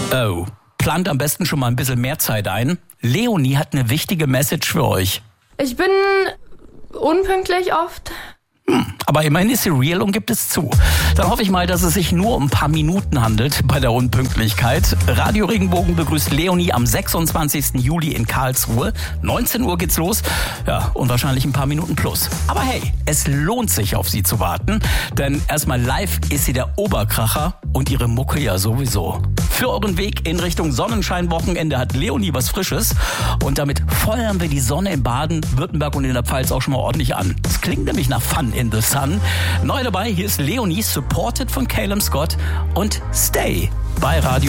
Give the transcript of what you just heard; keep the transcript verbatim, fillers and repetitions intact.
Oh, plant am besten schon mal ein bisschen mehr Zeit ein. Leonie hat eine wichtige Message für euch. Ich bin unpünktlich oft. Hm, aber immerhin ist sie real und gibt es zu. Dann hoffe ich mal, dass es sich nur um ein paar Minuten handelt bei der Unpünktlichkeit. Radio Regenbogen begrüßt Leonie am sechsundzwanzigsten Juli in Karlsruhe. neunzehn Uhr geht's los. Ja, und wahrscheinlich ein paar Minuten plus. Aber hey, es lohnt sich, auf sie zu warten. Denn erstmal live ist sie der Oberkracher und ihre Mucke ja sowieso. Für euren Weg in Richtung Sonnenschein-Wochenende hat Leonie was Frisches. Und damit feuern wir die Sonne in Baden-Württemberg und in der Pfalz auch schon mal ordentlich an. Das klingt nämlich nach Fun in the Sun. Neu dabei, hier ist Leonie, supported von Calum Scott und Stay bei Radio